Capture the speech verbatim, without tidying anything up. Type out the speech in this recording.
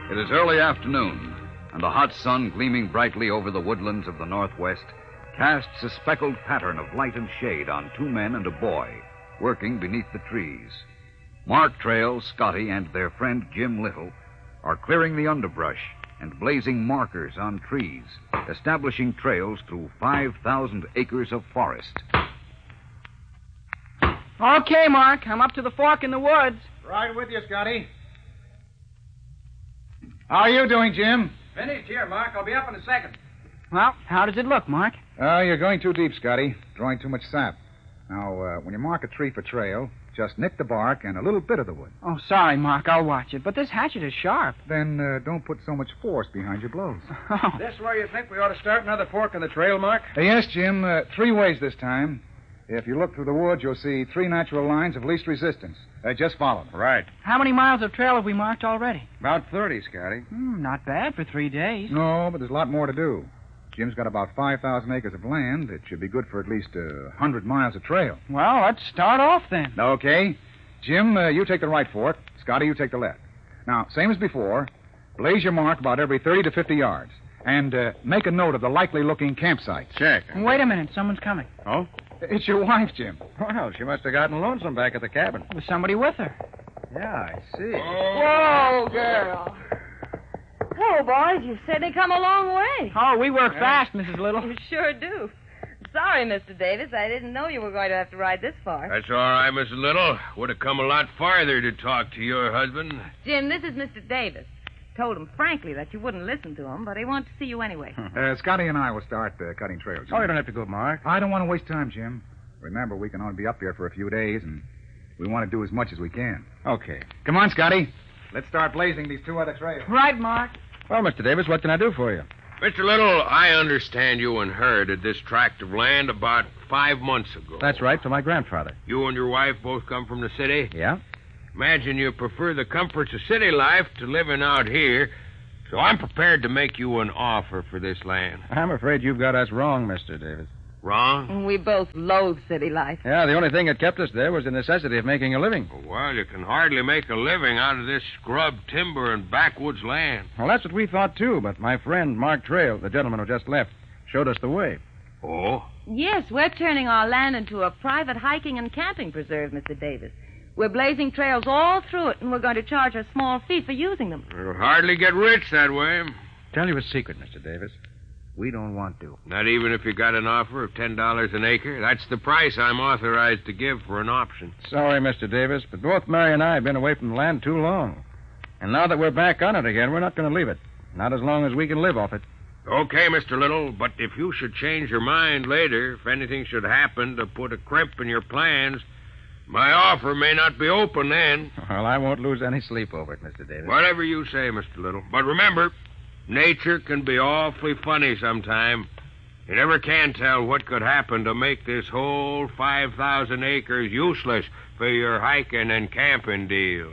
It is early afternoon, and the hot sun gleaming brightly over the woodlands of the Northwest casts a speckled pattern of light and shade on two men and a boy working beneath the trees. Mark Trail, Scotty, and their friend Jim Little are clearing the underbrush and blazing markers on trees, establishing trails through five thousand acres of forest. Okay, Mark. I'm up to the fork in the woods. Right with you, Scotty. How are you doing, Jim? Finished here, Mark. I'll be up in a second. Well, how does it look, Mark? Uh, you're going too deep, Scotty. Drawing too much sap. Now, uh, when you mark a tree for trail, just nick the bark and a little bit of the wood. Oh, sorry, Mark. I'll watch it. But this hatchet is sharp. Then uh, don't put so much force behind your blows. Oh. This where you think we ought to start another fork in the trail, Mark? Uh, yes, Jim. Uh, three ways this time. If you look through the woods, you'll see three natural lines of least resistance. Uh, just follow them. Right. How many miles of trail have we marked already? About thirty, Scotty. Hmm, not bad for three days. No, but there's a lot more to do. Jim's got about five thousand acres of land. It should be good for at least uh, one hundred miles of trail. Well, let's start off then. Okay. Jim, uh, you take the right fork. Scotty, you take the left. Now, same as before, blaze your mark about every thirty to fifty yards. And uh, make a note of the likely-looking campsite. Check. Wait a minute. Someone's coming. Oh? It's your wife, Jim. Well, she must have gotten lonesome back at the cabin. With somebody with her. Yeah, I see. Whoa, girl. Oh, boys, you've certainly come a long way. Oh, we work fast, Missus Little. You sure do. Sorry, Mister Davis. I didn't know you were going to have to ride this far. That's all right, Missus Little. Would have come a lot farther to talk to your husband. Jim, this is Mister Davis. Told him frankly that you wouldn't listen to him, but he wanted to see you anyway. Uh, Scotty and I will start uh, cutting trails. Oh, you don't have to go, Mark. I don't want to waste time, Jim. Remember, we can only be up here for a few days, and we want to do as much as we can. Okay. Come on, Scotty. Let's start blazing these two other trails. Right, Mark. Well, Mister Davis, what can I do for you? Mister Little, I understand you inherited this tract of land about five months ago. That's right, for my grandfather. You and your wife both come from the city? Yeah? Imagine you prefer the comforts of city life to living out here, so I'm prepared to make you an offer for this land. I'm afraid you've got us wrong, Mister Davis. Wrong? We both loathe city life. Yeah, the only thing that kept us there was the necessity of making a living. Well, you can hardly make a living out of this scrub timber and backwoods land. Well, that's what we thought, too, but my friend, Mark Trail, the gentleman who just left, showed us the way. Oh? Yes, we're turning our land into a private hiking and camping preserve, Mister Davis. We're blazing trails all through it, and we're going to charge a small fee for using them. You'll hardly get rich that way. Tell you a secret, Mister Davis. We don't want to. Not even if you got an offer of ten dollars an acre? That's the price I'm authorized to give for an option. Sorry, Mister Davis, but both Mary and I have been away from the land too long. And now that we're back on it again, we're not going to leave it. Not as long as we can live off it. Okay, Mister Little, but if you should change your mind later, if anything should happen to put a crimp in your plans, my offer may not be open then. Well, I won't lose any sleep over it, Mister Davis. Whatever you say, Mister Little. But remember, nature can be awfully funny sometime. You never can tell what could happen to make this whole five thousand acres useless for your hiking and camping deal.